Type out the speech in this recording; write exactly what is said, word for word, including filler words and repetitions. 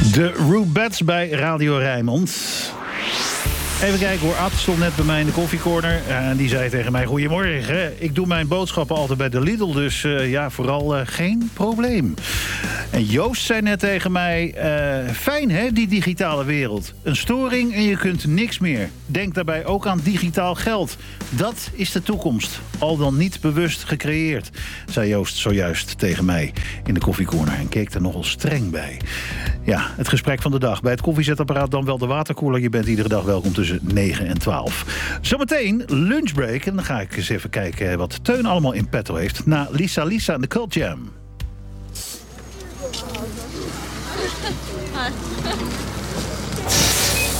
De Rubettes bij Radio Rijnmond. Even kijken hoor, Ad stond net bij mij in de koffiecorner. En die zei tegen mij, goedemorgen. Ik doe mijn boodschappen altijd bij de Lidl, dus uh, ja, vooral uh, geen probleem. En Joost zei net tegen mij, uh, fijn hè, die digitale wereld. Een storing en je kunt niks meer. Denk daarbij ook aan digitaal geld. Dat is de toekomst. Al dan niet bewust gecreëerd, zei Joost zojuist tegen mij in de koffiecorner. En keek er nogal streng bij. Ja, het gesprek van de dag. Bij het koffiezetapparaat dan wel de waterkoeler. Je bent iedere dag welkom tussen negen en twaalf. Zometeen lunchbreak. En dan ga ik eens even kijken wat Teun allemaal in petto heeft. Na Lisa Lisa en de Cult Jam.